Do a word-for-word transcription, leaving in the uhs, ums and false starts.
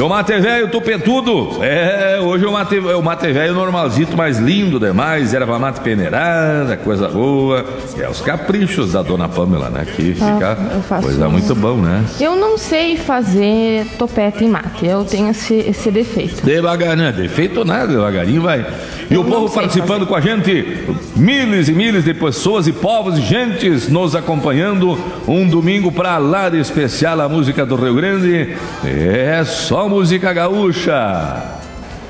E o mate velho tupetudo. É, hoje o mate, o mate velho normalzito, mais lindo demais. Erva mate peneirada, coisa boa. É os caprichos da dona Pamela, né? Que fica ah, coisa muito bom, né? Eu não sei fazer topete em mate. Eu tenho esse, esse defeito. Devagar, né? Defeito nada, devagarinho vai. E eu o povo participando fazer. com a gente. Milhares e milhares de pessoas e povos e gentes nos acompanhando. Um domingo pra lá de especial a música do Rio Grande. É só música gaúcha.